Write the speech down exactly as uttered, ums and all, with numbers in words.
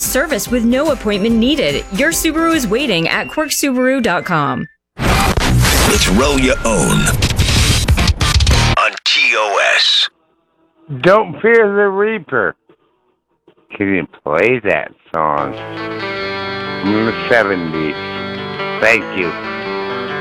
service with no appointment needed. Your Subaru is waiting at quirk subaru dot com. It's Roll Your Own on T O S. Don't Fear the Reaper. Can you play that song from the seventies? Thank you.